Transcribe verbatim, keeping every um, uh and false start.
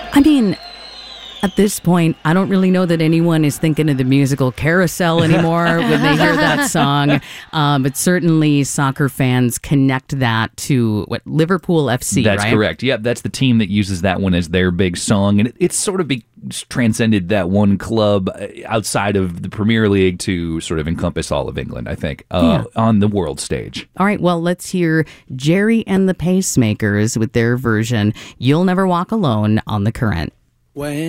I mean, at this point, I don't really know that anyone is thinking of the musical Carousel anymore when they hear that song. Um, but certainly soccer fans connect that to what Liverpool F C, That's right? correct. Yep, that's the team that uses that one as their big song. And it, it's sort of be, transcended that one club outside of the Premier League to sort of encompass all of England, I think, uh, yeah. on the world stage. All right, well, let's hear Jerry and the Pacemakers with their version, You'll Never Walk Alone, on The Current. When